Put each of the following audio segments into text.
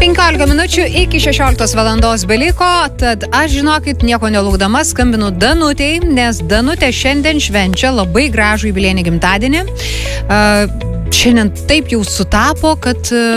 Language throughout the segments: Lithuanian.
15 minučių iki 16 valandos beliko, tad aš, žinokit, nieko nelaukdama skambinu Danutei, nes Danutė šiandien švenčia labai gražų jubiliejinį gimtadienį. Šiandien taip jau sutapo, kad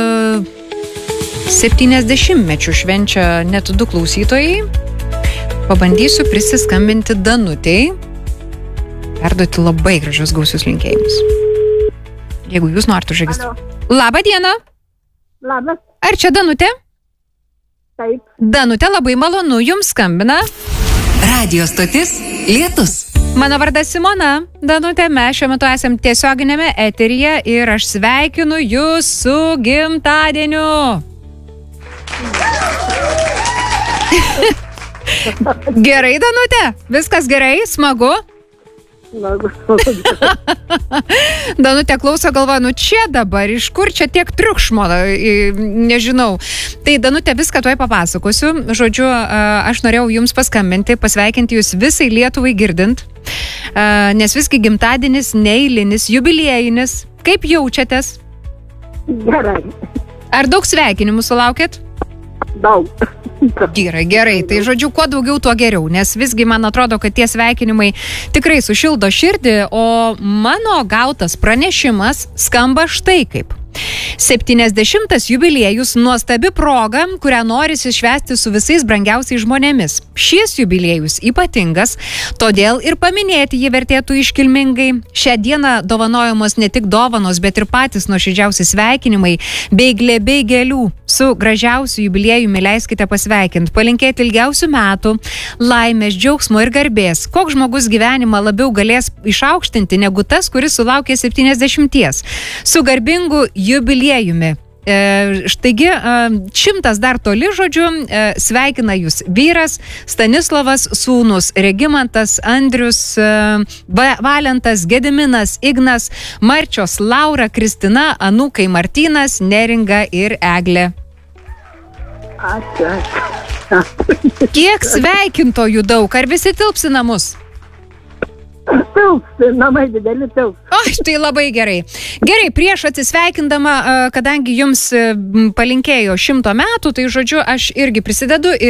70-mečių švenčia net 2 klausytojai. Pabandysiu prisiskambinti Danutei, perduoti labai gražius gausius linkėjimus. Jeigu jūs norite užregistruoti. Labą dieną! Labas. Ar čia Danutė? Taip. Danutė, labai malonu, jums skambina Radio stotis Lietus. Mano vardas Simona. Danutė, mes šiuo metu esam tiesioginėme eteryje ir aš sveikinu jūs su gimtadieniu. Gerai, Danutė? Viskas gerai? Smagu? Danutė klauso, galvoja, čia dabar, iš kur čia tiek triukšmo, nežinau. Tai Danutė, viską tuoj papasakosiu. Žodžiu, aš norėjau jums paskambinti, pasveikinti jūs visai Lietuvai girdint, nes visgi gimtadienis neeilinis, jubiliejinis. Kaip jaučiatės? Gerai. Ar daug sveikinimų sulaukėt? Daug. Gerai. Tai žodžiu, kuo daugiau, tuo geriau, nes visgi man atrodo, kad tie sveikinimai tikrai sušildo širdį, o mano gautas pranešimas skamba štai kaip. 70 jubiliejus – nuostabi proga, kurią norisi švęsti su visais brangiausiais žmonėmis. Šis jubiliejus ypatingas, todėl ir paminėti jį vertėtų iškilmingai. Šią dieną dovanojamos ne tik dovanos, bet ir patys nuoširdžiausi sveikinimai bei glėbiai gėlių. Su gražiausiu jubiliejumi leiskite pasveikinti, palinkėti ilgiausių metų, laimės, džiaugsmo ir garbės. Koks žmogus gyvenimą labiau galės išaukštinti negu tas, kuris sulaukė 70. Su garbingu jubiliejumi. Štaigi, 100 dar toli, žodžiu, sveikina jūs vyras Stanislavas, sūnus Regimantas, Andrius, Valentas, Gediminas, Ignas, Marčios, Laura, Kristina, anūkai Martynas, Neringa ir Eglė. Ačiū. Kiek sveikintojų daug, ar visi tilps į namus? Tilps, namai dideli tilps. O, tai labai gerai. Gerai, prieš atsisveikindama, kadangi jums palinkėjo 100 metų, tai žodžiu, aš irgi prisidedu ir